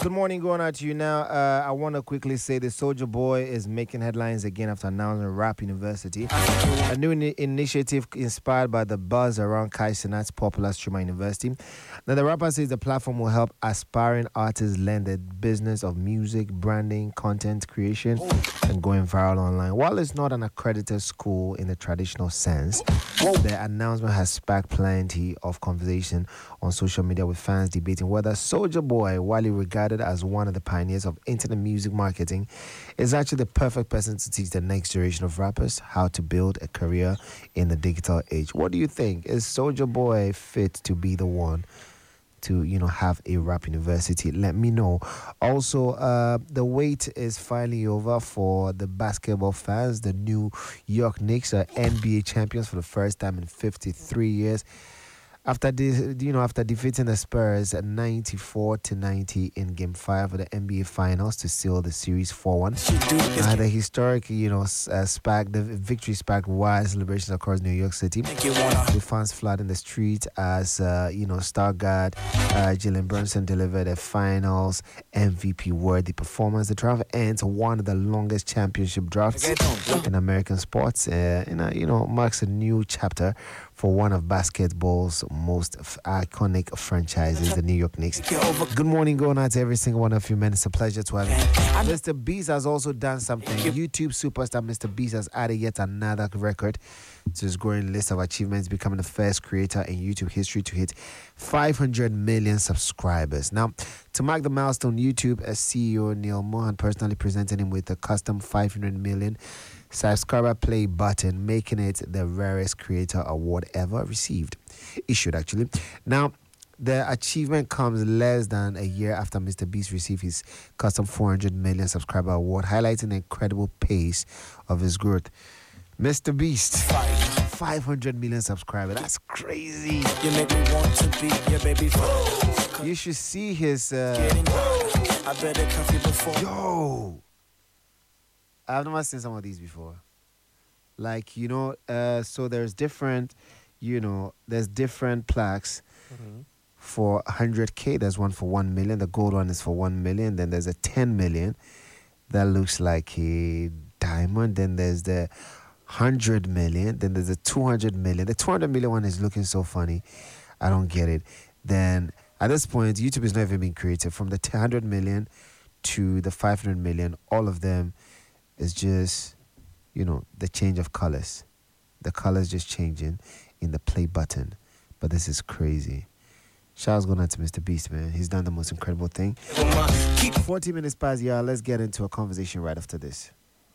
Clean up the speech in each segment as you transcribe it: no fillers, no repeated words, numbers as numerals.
Good morning, going out to you now. I want to quickly say the Soldier Boy is making headlines again after announcing Rap University, a new initiative inspired by the buzz around Kai Cenat's popular streamer university. Now, the rapper says the platform will help aspiring artists learn the business of music, branding, content creation, and going viral online. While it's not an accredited school in the traditional sense, the announcement has sparked plenty of conversation on social media, with fans debating whether Soldier Boy, while he regarded as one of the pioneers of internet music marketing, is actually the perfect person to teach the next generation of rappers how to build a career in the digital age. What do you think? Is Soldier Boy fit to be the one to, have a rap university? Let me know. Also, the wait is finally over for the basketball fans. The New York Knicks are NBA champions for the first time in 53 years. After defeating the Spurs at 94-90 in Game 5 of the NBA Finals to seal the series 4-1. The historic, the victory sparked wild celebrations across New York City, with fans flooding the street as, star guard Jalen Brunson delivered a Finals MVP-worthy performance. The draft ends one of the longest championship drafts in American sports. Marks a new chapter for one of basketball's most iconic franchises, the New York Knicks. Good morning, going out to every single one of you, man. It's a pleasure to have you. Mr. Beast has also done something. YouTube superstar Mr. Beast has added yet another record to his growing list of achievements, becoming the first creator in YouTube history to hit 500 million subscribers. Now, to mark the milestone, YouTube as CEO Neil Mohan personally presented him with a custom 500 million subscriber play button, making it the rarest creator award ever issued actually. Now, the achievement comes less than a year after Mr. Beast received his custom 400 million subscriber award, highlighting the incredible pace of his growth. Mr. Beast, 500 million subscribers. That's crazy. You make me want to be your baby. You should see his I better cuff you before. Yo, I've never seen some of these before. Like, so there's different, there's different plaques for 100K. There's one for 1 million. The gold one is for 1 million. Then there's a 10 million that looks like a diamond. Then there's the 100 million. Then there's a 200 million. The 200 million one is looking so funny. I don't get it. Then at this point, YouTube is not even being creative. From the 100 million to the 500 million, all of them is just, the change of colors. The colors just changing in the play button. But this is crazy. Shout's going out to Mr. Beast, man. He's done the most incredible thing. 40 minutes past, let's get into a conversation right after this.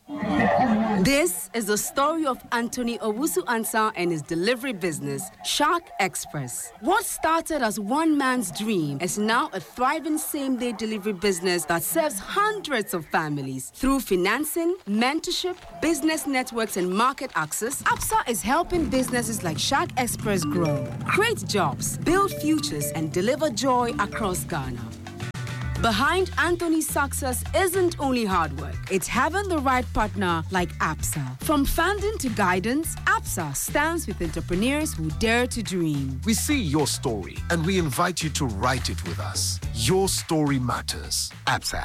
This is the story of Anthony Owusu-Ansah and his delivery business, Shark Express. What started as one man's dream is now a thriving same-day delivery business that serves hundreds of families. Through financing, mentorship, business networks, and market access, APSA is helping businesses like Shark Express grow, create jobs, build futures, and deliver joy across Ghana. Behind Anthony's success isn't only hard work. It's having the right partner like APSA. From funding to guidance, APSA stands with entrepreneurs who dare to dream. We see your story and we invite you to write it with us. Your story matters. APSA.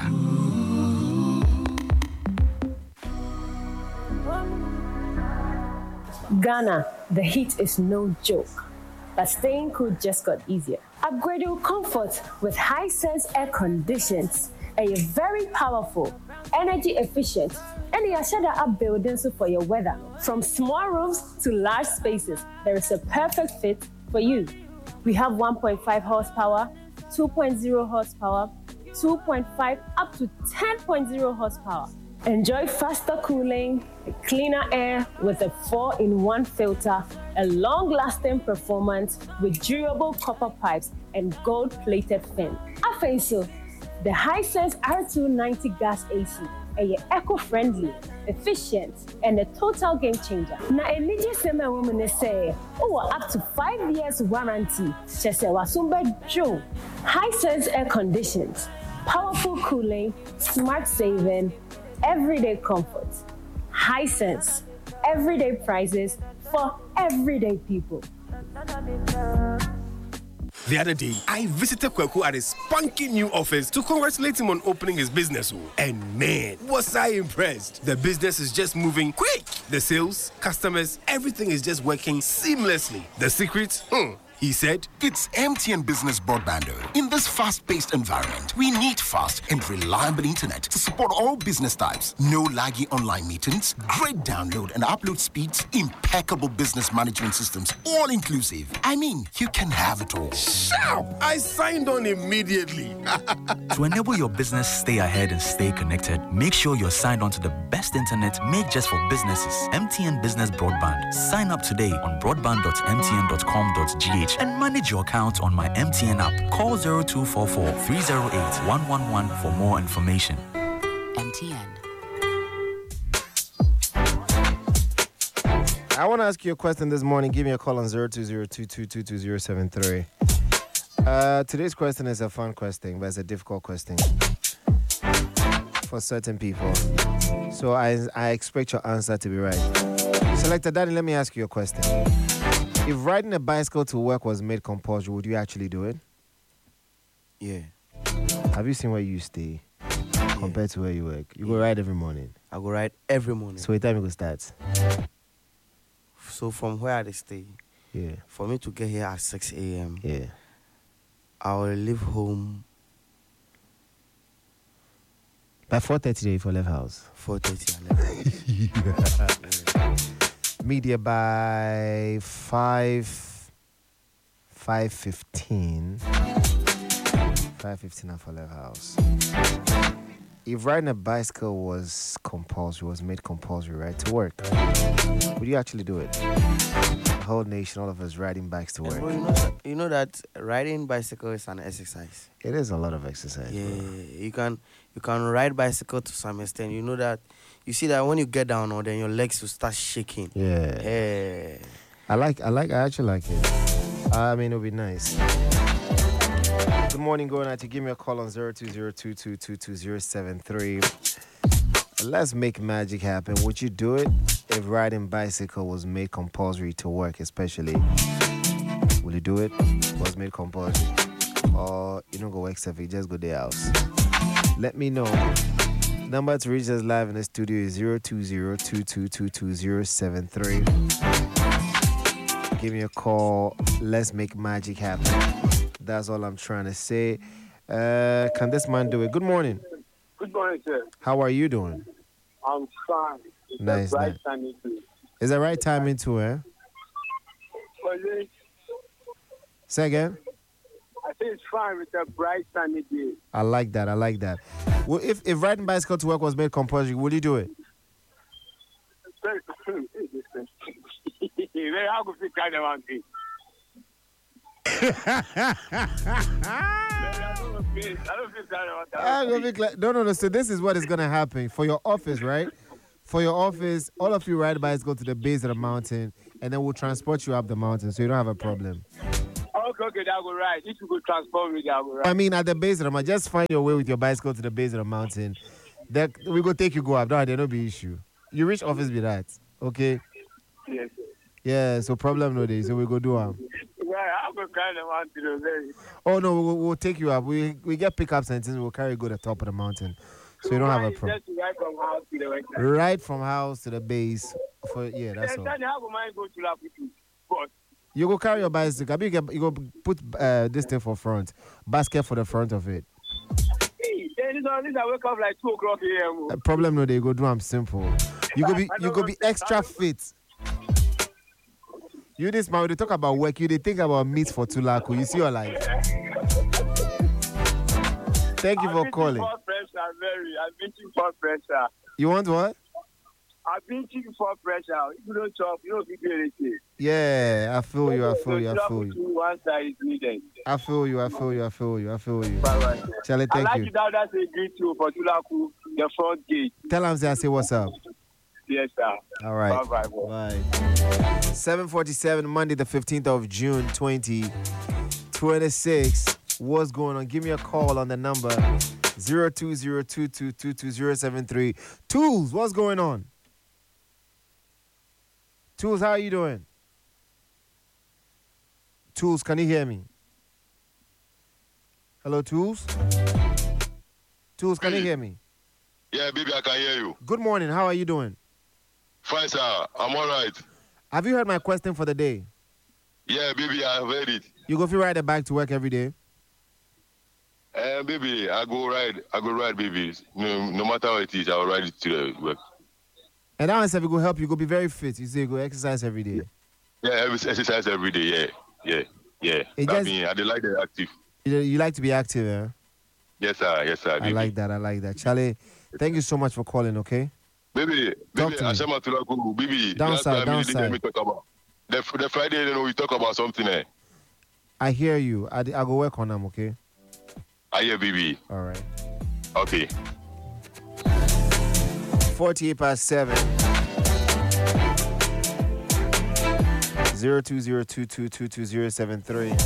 Ghana, the heat is no joke. But staying cool just got easier. Upgrade your comfort with Hisense air conditions. And you're very powerful, energy efficient, and you are shut up buildings for your weather. From small rooms to large spaces, there is a perfect fit for you. We have 1.5 horsepower, 2.0 horsepower, 2.5 up to 10.0 horsepower. Enjoy faster cooling, cleaner air with a 4-in-1 filter, a long-lasting performance with durable copper pipes and gold-plated fin. Also, the Hisense R290 gas AC is eco-friendly, efficient, and a total game changer. Now, a major summer woman say, up to 5 years warranty. Hisense air conditions, powerful cooling, smart saving, everyday comfort. Hisense, everyday prices for everyday people. The other day, I visited Kweku at his spunky new office to congratulate him on opening his business. And man, was I impressed. The business is just moving quick. The sales, customers, everything is just working seamlessly. The secret? He said, It's MTN Business Broadband. In this fast-paced environment, we need fast and reliable internet to support all business types. No laggy online meetings, great download and upload speeds, impeccable business management systems, all inclusive. I mean, you can have it all. Sharp! I signed on immediately. To enable your business stay ahead and stay connected, make sure you're signed on to the best internet made just for businesses. MTN Business Broadband. Sign up today on broadband.mtn.com.gh and manage your account on my MTN app. Call 0244 308 111 for more information. MTN. I want to ask you a question this morning. Give me a call on 02022222073. Today's question is a fun question, but it's a difficult question for certain people. So I expect your answer to be right. Selector Daddy, let me ask you a question. If riding a bicycle to work was made compulsory, would you actually do it? Yeah. Have you seen where you stay compared to where you work? You go ride every morning. I go ride every morning. So what time you go start? So from where I stay, for me to get here at 6 a.m., I will leave home by 4:30 for left house. 4:30 I left house. Media by 5:15 for left house. If riding a bicycle was compulsory, was made compulsory, right, to work, would you actually do it? The whole nation, all of us riding bikes to work. You know that riding bicycle is an exercise. It is a lot of exercise. Yeah, bro. you can ride bicycle to some extent. You know that. You see that when you get down, or then your legs will start shaking. Yeah. I actually like it. I mean, it'll be nice. Good morning, going out to give me a call on 02022222073. Let's make magic happen. Would you do it if riding bicycle was made compulsory to work, especially? Will you do it? Was made compulsory, or you don't go work stuff, you just go to the house? Let me know. Number to reach us live in the studio is 02022222073. Give me a call. Let's make magic happen. That's all I'm trying to say. Can this man do it? Good morning. Good morning, sir. How are you doing? I'm fine. Nice. Right time into it. Is the right time into it? Say again? I think it's fine with a bright sunny day. I like that. Well, if riding bicycle to work was made compulsory, would you do it? How could you kind of want it? No. So this is what is going to happen for your office, right? For your office, all of you ride bicycle to the base of the mountain, and then we'll transport you up the mountain, so you don't have a problem. Okay, that will right. If you could transport me, that will right. I mean, at the base of the mountain, just find your way with your bicycle to the base of the mountain. Then we go take you go up. There'll no be issue. You reach office with that, okay? Yes, sir. Yeah, so problem no day. So we go do them. Right, I'm going to kind of want to do that. Oh no, we'll take you up. We get pickups and things. We'll carry you go to the top of the mountain, so you don't have a problem. Just right from house to the website. Right from house to the base. That's all. How am I go to Laputu? But you go carry your bicycle. You go put this thing for front, basket for the front of it. Hey, this I wake up like 2 o'clock a.m. Problem no, they go do them simple. You go be extra fit. You this man, when they talk about work, they think about meat for Tulaku. You see your life. Thank you for calling. I'm beating for pressure. You want what? I'm beating for pressure. If you don't chop, you don't do anything. Yeah, I feel you. One side is needed. I feel you. Bye-bye. Charlie, thank you. I like it that's a great tool for Tulaku, the front gate. Tell him I say what's up. Yes, sir. All right. Bye. 7:47, Monday, the 15th of June, 2026. What's going on? Give me a call on the number 02022222073. Tools, what's going on? Tools, how are you doing? Tools, can you hear me? Hello, Tools. Tools, can you hear me? Yeah, baby, I can hear you. Good morning. How are you doing? Fine, sir. I'm all right. Have you heard my question for the day? Yeah, baby, I have heard it. You go feel ride a bike to work every day? Baby, I go ride, baby. No matter what it is, I'll ride it to work. And that one said, we go help you, go be very fit. You say you go exercise every day. Yeah, exercise every day, yeah. I do like the active. You like to be active, eh? Yes, sir, baby. I like that. Charlie, thank you so much for calling, okay? Baby, baby. Downside. The Friday, we talk about something, eh? I hear you. I go work on them, okay? I hear, baby. All right. Okay. 48 past 7. 0202222073.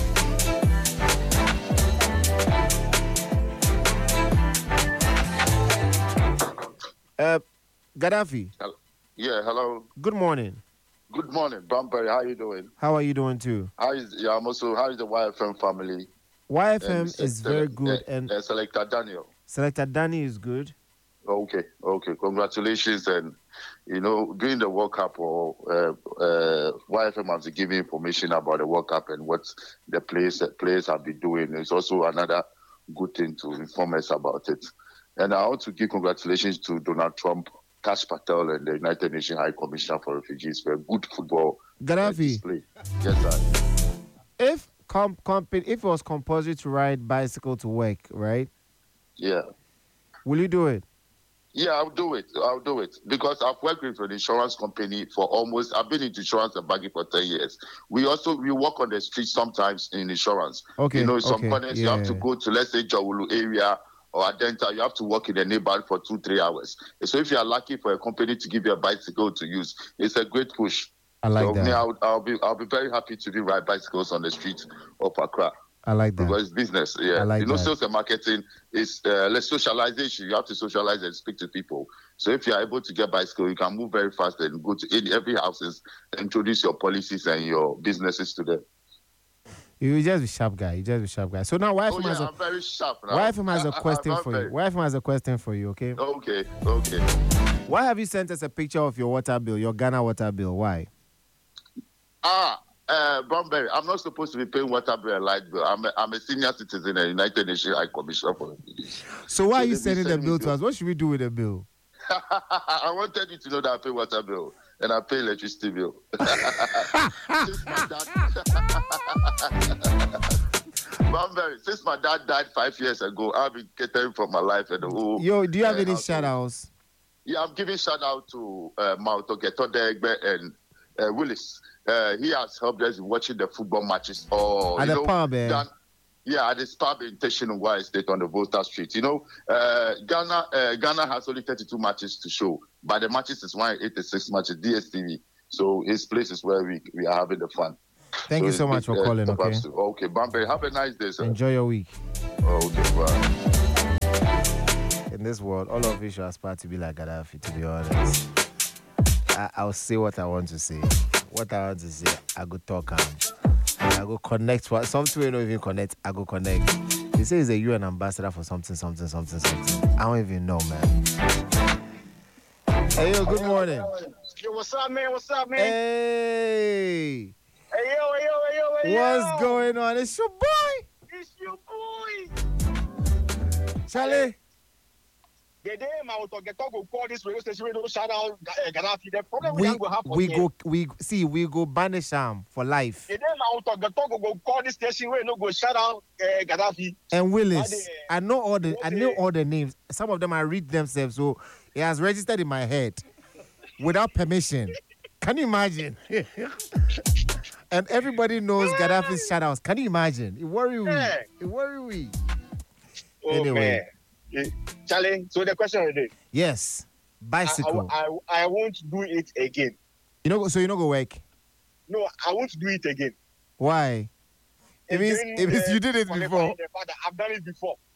Gaddafi. Yeah, hello. Good morning. Good morning, Bumper. How you doing? How are you doing too? How is the YFM family? YFM is very good, and Selector Daniel. Selector Danny is good. Okay. Congratulations, and during the World Cup, YFM has given information about the World Cup and what the players have been doing. It's also another good thing to inform us about it. And I want to give congratulations to Donald Trump, Kash Patel, and the United Nations High Commissioner for Refugees for a good football display. Yes, sir. If it was compulsory to ride bicycle to work, right? Yeah. Will you do it? Yeah, I'll do it because I've worked with an insurance company I've been in insurance and banking for 10 years. We work on the street sometimes in insurance. Okay. Some corners you have to go to, let's say, Jawulu area or Adenta, you have to work in the neighborhood for 2-3 hours. So if you are lucky for a company to give you a bicycle to use, it's a great push. I like that. I'll be very happy to ride bicycles on the street of Accra. I like that. Because it's business, yeah. I like that. Sales and marketing is socialization. You have to socialize and speak to people. So if you are able to get bicycle, you can move very fast and go to every houses and introduce your policies and your businesses to them. You just be sharp guy. So now, I'm very sharp now. YFM has a question for you. YFM has a question for you, okay? Okay. Why have you sent us a picture of your water bill, your Ghana water bill? Why? Bromberry, I'm not supposed to be paying water bill and light bill. I'm a senior citizen and United Nations High Commissioner for Refugees. So why are you sending the bill to us? What should we do with the bill? I wanted you to know that I pay water bill and I pay electricity bill. Since my dad died 5 years ago, I've been catering for my life and the whole. Yo, do you have any shout outs? Yeah, I'm giving shout out to Mauto Getodegbe and Willis. He has helped us in watching the football matches. At the pub, at this pub in Teshin State on the Volta Street. Ghana has only 32 matches to show, but the matches is 186 matches, DSTV. So his place is where we are having the fun. Thank you so much for calling, okay? Okay, Bambe, have a nice day, sir. Enjoy your week. Okay, bye. In this world, all of you should aspire to be like Gaddafi, to be honest. I'll say what I want to say. What I want to say, I go talk I go connect. Something we don't even connect, I go connect. They say he's a UN ambassador for something. I don't even know, man. Hey, yo, good morning. Yo, what's up, man? Hey. Hey, yo. What's going on? It's your boy. Charlie. The day I will call this radio station, we don't shout out Gaddafi. The problem we go banish him for life. The day I will call this station, we don't go shout out Gaddafi. And Willis, I know all the names. Some of them I read themselves, so it has registered in my head without permission. Can you imagine? And everybody knows Gaddafi's shout outs. Can you imagine? It worry we. Anyway. Charlie, so the question of the day. Yes. Bicycle. I won't do it again. So you don't go work? No, I won't do it again. Why? It means you did it before. I've done it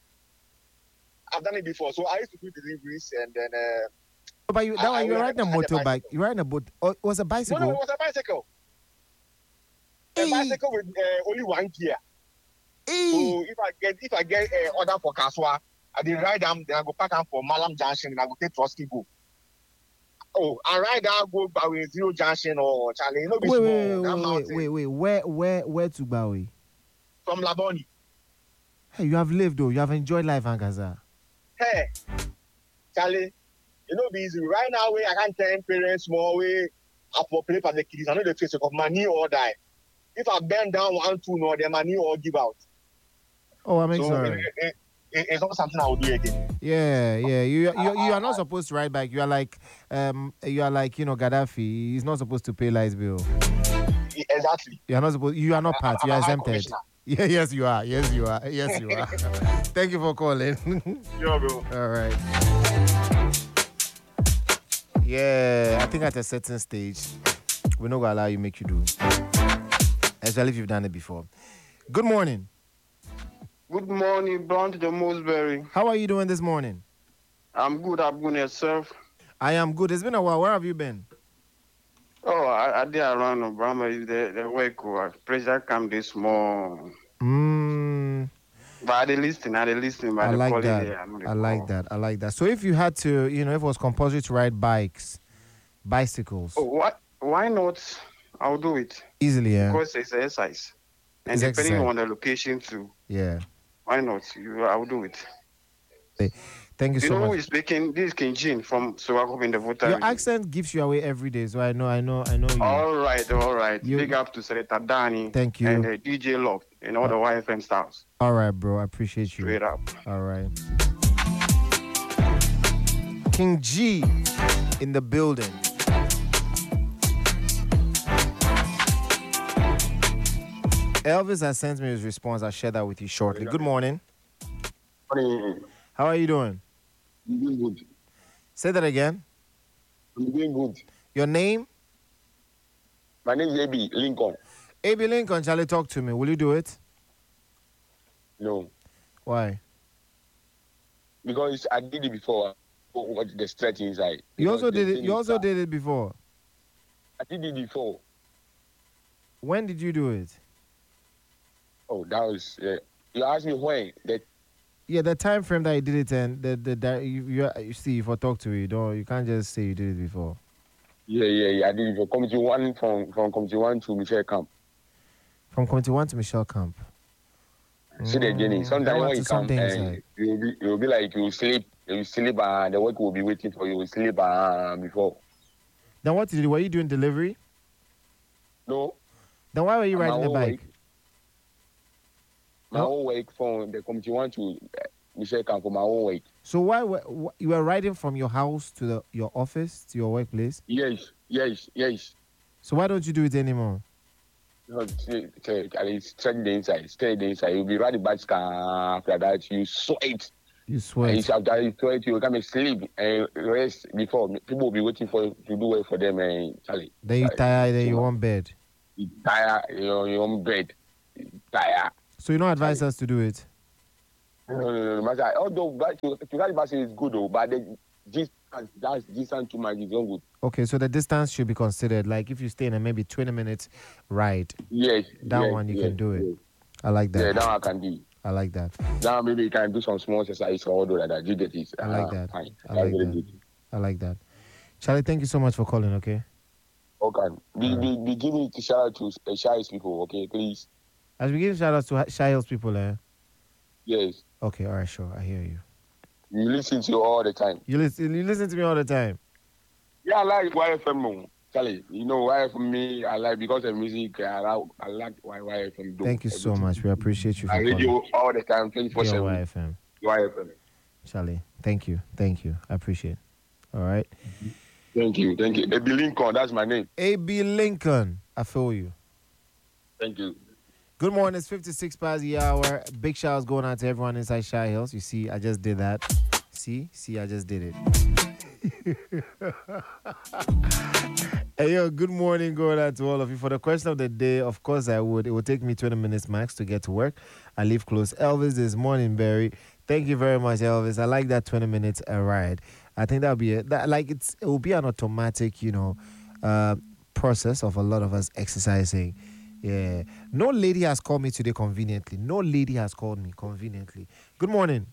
before. So I used to do deliveries and then... But you're riding a motorbike. You're riding a boat. It was a bicycle? No, it was a bicycle. A bicycle with only one gear. So if I get order for Kaswa, I dey ride them, then I go pack them for Malam Junction, and I go take Trotsky go. Oh, I ride down go Bawe Zero Junction or Charlie. No be Wait. Where to Bawe? From Laboni. Hey, you have lived though. You have enjoyed life, Angaza. Hey, Charlie, you know be easy. Right now, I can't tell parents more way up for play for the kids. I know the face of money or die. If I bend down 1, 2, no, their money or give out. Oh, I'm sorry. It's not something I will do again. Yeah. You are not supposed to ride bike. You are like Gaddafi. He's not supposed to pay light bill. Exactly. You are not supposed. You are not part. You are exempted. Yeah, yes, you are. Thank you for calling. Sure, bro. All right. Yeah, I think at a certain stage, we're not gonna allow you make you do. Especially if you've done it before. Good morning. Good morning, Brand the Moseberry. How are you doing this morning? I'm good. I'm good yourself. I am good. It's been a while. Where have you been? Oh, I did around Brahma. The work. Pressure come this morning. But I listen. I like that. So if you had to, if it was compulsory to ride bicycles. Oh, what? Why not? I'll do it. Easily, yeah. Because it's exercise. And it's depending exercise. on the location too. Yeah. Why not? I'll do it. Thank you so much. You know who is speaking? This is King Jean from Suwakop in the Voter. Your accent gives you away every day, so I know you. All right. Big up to Senator Danny. Thank you. And DJ Love and all the YFM stars. All right, bro. I appreciate you. Straight up. All right. King G in the building. Elvis has sent me his response. I'll share that with you shortly. Good morning. Morning. How are you doing? I'm doing good. Say that again. I'm doing good. Your name? My name is A.B. Lincoln. A.B. Lincoln, Charlie, talk to me. Will you do it? No. Why? Because I did it before. What the stretch inside. You also did it. You also did it before. I did it before. When did you do it? Oh, that was. You asked me when. The time frame that you did it, and you see, if I talk to you can't just say you did it before. Yeah. I did it for Committee 1 from Committee 1 to Michelle Camp. From Committee 1 to Michelle Camp. See the journey. Sometimes when you come, you'll be like you sleep, and the work will be waiting for you. You sleep before. Then what did you do? Were you doing delivery? No. Then why were you riding the bike? My own work from the Committee 1 to Michelle Camp for my own work. So why you were riding from your house to your office, to your workplace? Yes. So why don't you do it anymore? No, it's stay the inside. You'll be riding bike after that. You sweat. And after you sweat, you come and sleep and rest before. People will be waiting for you to do work for them, Charlie. Then you tired, then you want bed. You tired, you want bed. Tired. So you don't advise us to do it? No. Although to ride bicycle is good though, but the distance too much is not good. Okay, so the distance should be considered. Like if you stay in a maybe 20 minutes ride. Yes. That one you can do it. Yes. I like that. Yeah, that one I can do. I like that. Now maybe you can do some small exercise or do like that. You get it. I like that. Fine. I like that. Charlie, thank you so much for calling, okay? Okay. Be giving shout out to Shy Hills people, okay, please. As we give shout out to Shy Hills people, Yes. Okay, all right, sure. I hear you. You listen to you all the time. You listen to me all the time? Yeah, I like YFM, Charlie. You know, YFM me, I like because of music, I like YFM. Thank you so much. We appreciate you for calling. I radio all the time, 24/7. YFM. Charlie, thank you. I appreciate it. All right. Thank you. A.B. Lincoln, that's my name. A.B. Lincoln, I feel you. Thank you. Good morning, it's 56 past the hour. Big shouts going out to everyone inside Shy Hills. You see, I just did that. See, I just did it. Hey, yo, good morning going out to all of you. For the question of the day, of course I would. It would take me 20 minutes max to get to work. I leave close. Elvis this morning, Barry. Thank you very much, Elvis. I like that 20 minutes ride. I think that'll be it will be an automatic, process of a lot of us exercising Yeah. No lady has called me today conveniently. No lady has called me conveniently. Good morning.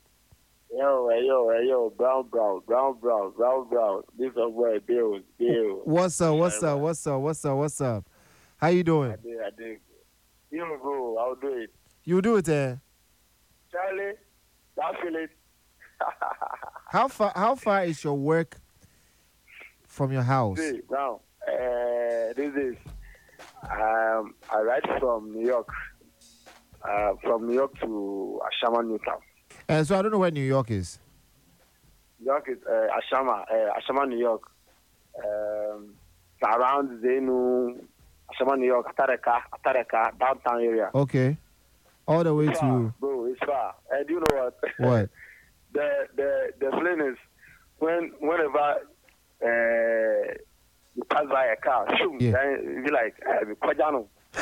Yo, brown. This is where Bill. What's up? How you doing? I did. You go, I'll do it. You do it, eh? Charlie, I feel it. How far is your work from your house? See, now, this is, I ride from New York. From New York to Ashama, Newtown. So I don't know where New York is. New York is Ashama, New York. Around Zenu, Ashama, New York, Atareka, downtown area. Okay. All the way it's to... Far, bro, it's far. And do you know what? What? the plane is, whenever you pass by a car, shoom, then you be like, Kwajano.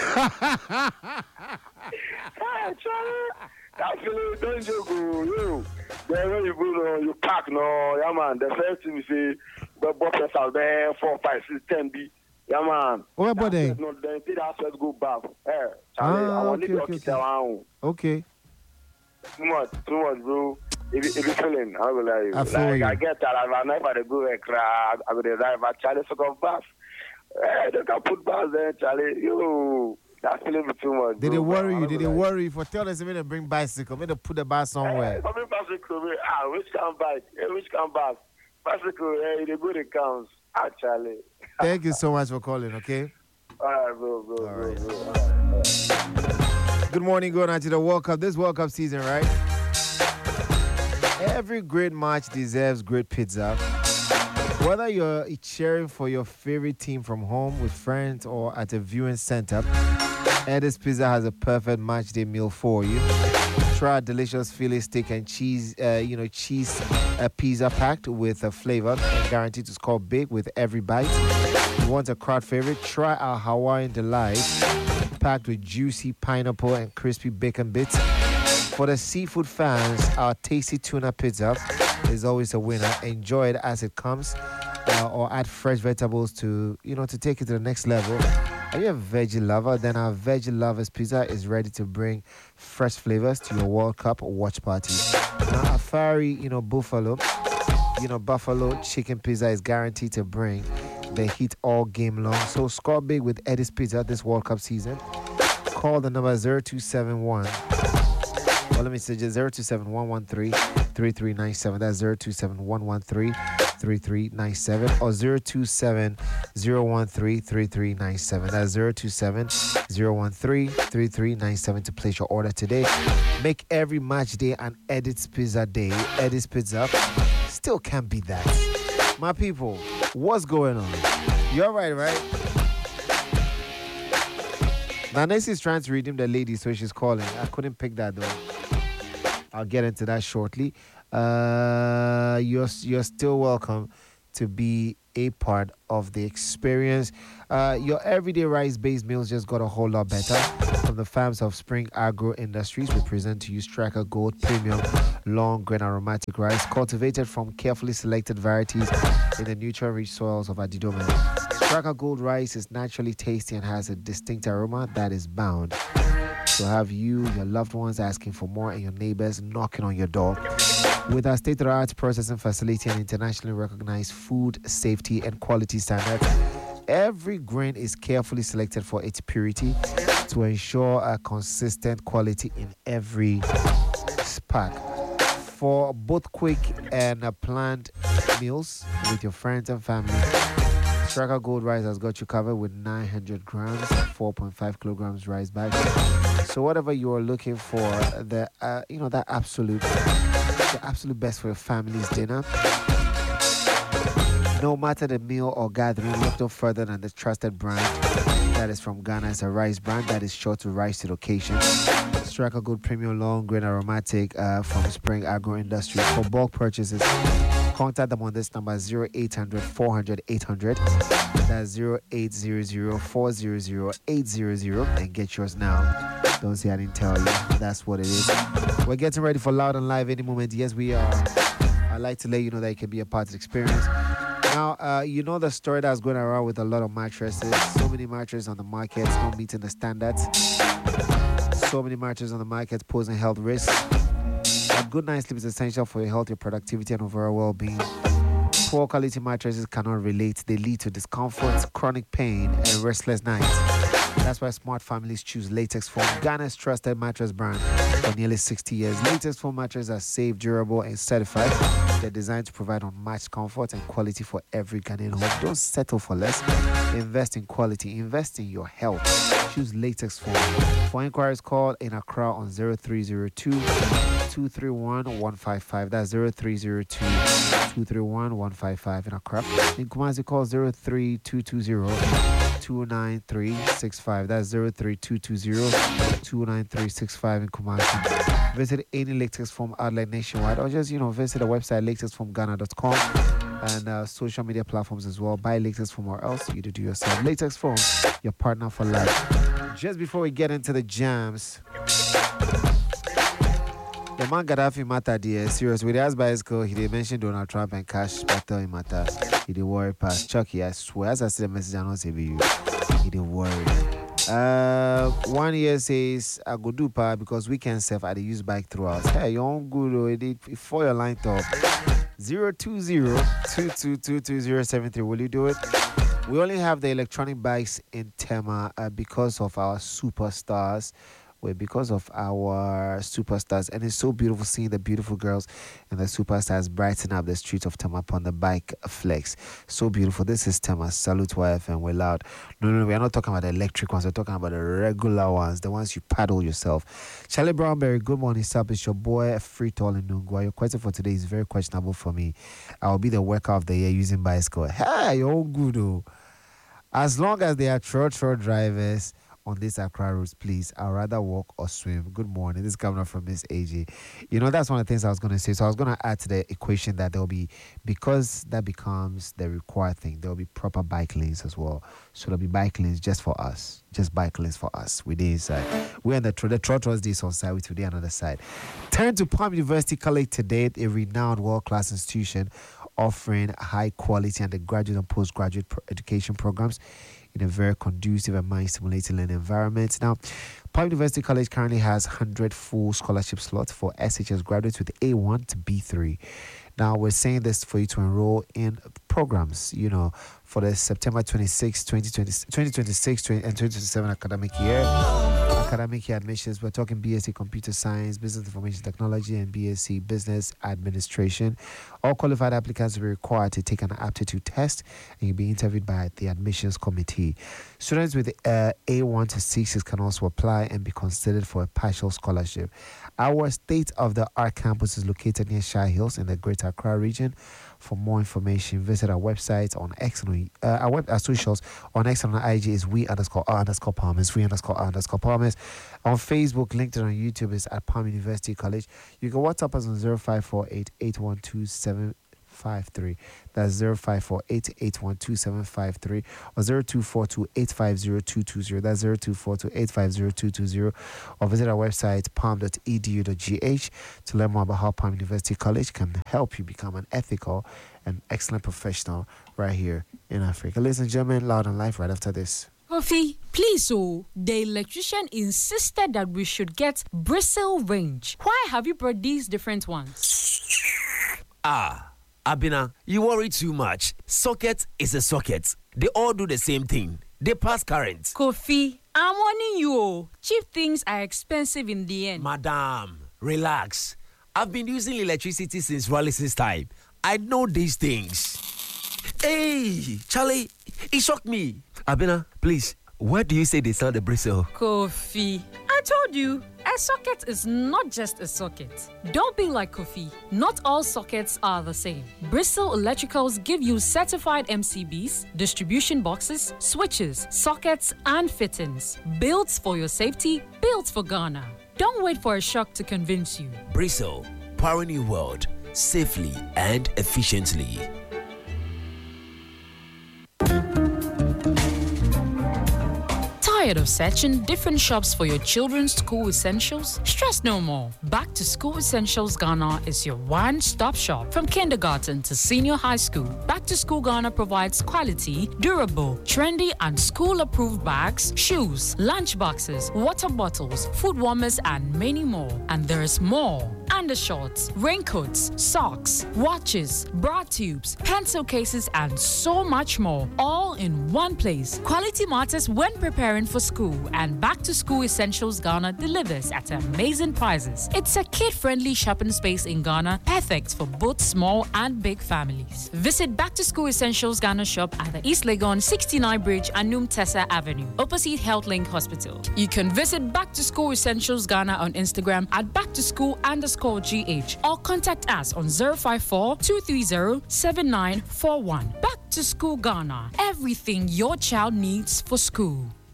That feeling, don't joke, you. Then when you go, you park, no, yeah, man. The first thing you say, the boxes are there, 4, 5, 6, 10 B. Yeah, man. Where about they? No, then take that first go back. Charlie, I want to get around. Okay. Too much, bro. If you feeling, I will lie. I feel like, you. I get that. I'm not to go and cry. I will drive at Charlie so go back. They can put bars there, Charlie. You. That's feeling too much. Did they worry you? Did they worry for tell us to bring bicycle? Maybe put the bus somewhere. Coming bicycle, which come back? Which come back? Bicycle, the good it comes. Charlie. Thank you so much for calling, okay? All right, bro. All right. Good morning, going on to the World Cup. This World Cup season, right? Every great match deserves great pizza. Whether you're cheering for your favorite team from home with friends or at a viewing center, Eddie's Pizza has a perfect match day meal for you. Try a delicious Philly steak and cheese, cheese pizza packed with a flavor and guaranteed to score big with every bite. You want a crowd favorite? Try our Hawaiian Delight packed with juicy pineapple and crispy bacon bits. For the seafood fans, our tasty tuna pizza is always a winner. Enjoy it as it comes, or add fresh vegetables to take it to the next level. Are you a veggie lover? Then our Veggie Lovers Pizza is ready to bring fresh flavors to your World Cup watch party. Now, Afari, Buffalo chicken pizza is guaranteed to bring the heat all game long. So score big with Eddie's Pizza this World Cup season. Call the number 0271. Well, let me say just 027-113-3397. That's 027-113-3397 or 027-013-3397. That's 027-013-3397 to place your order today. Make every match day an Eddie's Pizza day. Eddie's Pizza still can't beat that. My people, what's going on? You all right? Now, Nancy is trying to redeem the lady, so she's calling. I couldn't pick that though. I'll get into that shortly. You're still welcome to be a part of the experience. Your everyday rice-based meals just got a whole lot better. From the farms of Spring Agro Industries, we present to you Striker Gold Premium Long Grain Aromatic Rice, cultivated from carefully selected varieties in the nutrient-rich soils of Adidome. Striker Gold rice is naturally tasty and has a distinct aroma that is bound to have you, your loved ones asking for more, and your neighbors knocking on your door. With our state-of-the-art processing facility and internationally recognized food safety and quality standards, every grain is carefully selected for its purity to ensure a consistent quality in every pack. For both quick and planned meals with your friends and family, Striker Gold Rice has got you covered with 900 grams, 4.5 kilograms rice bag. So whatever you are looking for, the absolute best for your family's dinner. No matter the meal or gathering, look no further than the trusted brand that is from Ghana. It's a rice brand that is sure to rise to the occasion. Striker Gold Premium Long Grain Aromatic from Spring Agro Industries. For bulk purchases, contact them on this number 0800 400 800. That's 0800 400 800 and get yours now. Don't say I didn't tell you. That's what it is. We're getting ready for Loud and Live any moment. Yes, we are. I'd like to let you know that it can be a part of the experience. Now, you know the story that's going around with a lot of mattresses. So many mattresses on the market, not meeting the standards. So many mattresses on the market posing health risks. A good night's sleep is essential for your health, your productivity, and overall well-being. Poor quality mattresses cannot relate. They lead to discomfort, chronic pain, and restless nights. That's why smart families choose Latex Foam, Ghana's trusted mattress brand for nearly 60 years. Latex Foam mattresses are safe, durable, and certified. They're designed to provide unmatched comfort and quality for every Ghanaian home. Don't settle for less. Invest in quality. Invest in your health. Choose Latex Foam. For inquiries, call in Accra on 0302-231-155. That's 0302-231-155 in Accra. In Kumasi, call 03-220-29365. That's 03-220-29365 in Kumasi. Visit any Latex Foam outlet nationwide, or just, visit the website latexfoamghana.com and social media platforms as well. Buy Latex Foam or else you do yourself. Latex Foam, your partner for life. Just before we get into the jams, the man Gaddafi matter, dear. Serious. With his bicycle, he did mention Donald Trump and cash battle in matter. He did worry past Chucky. I swear, as I see the message, I don't say you. He did worry. 1 year says I go do pa because weekend self I use bike throughout. Hey, you're on good already for your line top. 020-2222-073. Will you do it? We only have the electronic bikes in Tema because of our superstars. Because of our superstars, and it's so beautiful seeing the beautiful girls and the superstars brighten up the streets of Tema upon the bike flex. So beautiful. This is Tema. Salute YFM. We're loud. No, we are not talking about the electric ones. We're talking about the regular ones, the ones you paddle yourself. Charlie Brownberry, good morning, sub. It's your boy Free Tall in Nungwa. Your question for today is very questionable for me. I'll be the worker of the year using bicycle. Hey, you're all good though. As long as they are short drivers on this Accra roads, please, I'd rather walk or swim. Good morning. This is coming up from Miss AJ. That's one of the things I was going to say. So I was going to add to the equation that there'll be, because that becomes the required thing, there'll be proper bike lanes as well. So there'll be bike lanes just for us. Just bike lanes for us. We're inside. We're on the Trotters this on side, we're today on the other side. Turn to Palm University College today, a renowned world-class institution offering high quality undergraduate and postgraduate education programs in a very conducive and mind-stimulating learning environment. Now, Palm University College currently has 100 full scholarship slots for SHS graduates with A1 to B3. Now, we're saying this for you to enroll in programs, for the September 26, 2026 and 2027 academic year. Academic year admissions, we're talking BSc Computer Science, Business Information Technology, and BSc Business Administration. All qualified applicants will be required to take an aptitude test, and you'll be interviewed by the admissions committee. Students with A1 to 6 can also apply and be considered for a partial scholarship. Our state-of-the-art campus is located near Shire Hills in the Greater Accra region. For more information, visit our website on X and our socials on X and on IG is we_r_palmers, we_r_palmers. On Facebook, LinkedIn, on YouTube is at Palm University College. You can WhatsApp us on 0548-812-753. That's 0548-812-753 or 0242-850-220. That's 0242-850-220. Or visit our website palm.edu.gh to learn more about how Palm University College can help you become an ethical and excellent professional right here in Africa. Ladies and gentlemen, Loud and Live right after this. Kofi, please, the electrician insisted that we should get Bristle range. Why have you brought these different ones? Abina, you worry too much. Socket is a socket. They all do the same thing. They pass current. Kofi, I'm warning you. Cheap things are expensive in the end. Madam, relax. I've been using electricity since Wallace's time. I know these things. Hey, Charlie, it shocked me. Abina, please, where do you say they sell the Bristle? Kofi, I told you, a socket is not just a socket. Don't be like Kofi. Not all sockets are the same. Bristle Electricals give you certified MCBs, distribution boxes, switches, sockets, and fittings. Built for your safety, built for Ghana. Don't wait for a shock to convince you. Bristle, powering your world safely and efficiently. Tired of searching different shops for your children's school essentials? Stress no more. Back to School Essentials Ghana is your one-stop shop from kindergarten to senior high school. Back to School Ghana provides quality, durable, trendy, and school-approved bags, shoes, lunch boxes, water bottles, food warmers, and many more. And there is more. Undershorts, raincoats, socks, watches, bra tubes, pencil cases, and so much more, all in one place. Quality matters when preparing for school, and Back to School Essentials Ghana delivers at amazing prices. It's a kid-friendly shopping space in Ghana, perfect for both small and big families. Visit Back to School Essentials Ghana shop at the East Legon 69 Bridge, Anum Tessa Avenue, opposite HealthLink Hospital. You can visit Back to School Essentials Ghana on Instagram at backtoschool_GH or contact us on 054-230-7941. Back to School Ghana, everything your child needs for school.